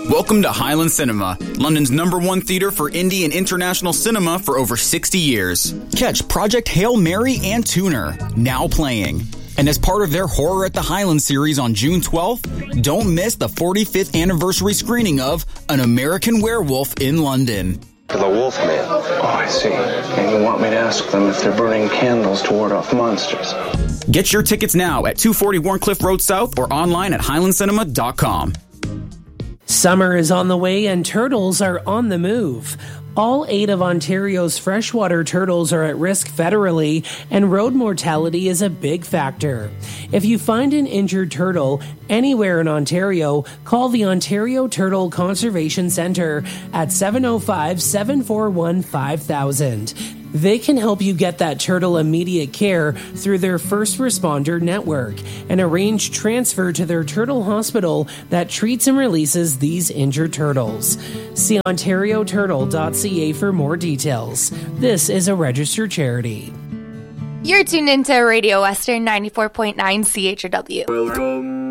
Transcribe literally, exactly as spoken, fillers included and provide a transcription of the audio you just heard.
Welcome to Highland Cinema, London's number one theater for indie and international cinema for over sixty years. Catch Project Hail Mary and Tuner, now playing. And as part of their Horror at the Highlands series on June twelfth, don't miss the forty-fifth anniversary screening of An American Werewolf in London. The Wolfman. Oh, I see. And you want me to ask them if they're burning candles to ward off monsters. Get your tickets now at two forty Warncliffe Road South or online at highland cinema dot com. Summer is on the way and turtles are on the move. All eight of Ontario's freshwater turtles are at risk federally, and road mortality is a big factor. If you find an injured turtle anywhere in Ontario, call the Ontario Turtle Conservation Centre at seven oh five, seven four one, five thousand. They can help you get that turtle immediate care through their first responder network and arrange transfer to their turtle hospital that treats and releases these injured turtles. See ontario turtle dot c a for more details. This is a registered charity. You're tuned into Radio Western ninety-four point nine C H R W. Welcome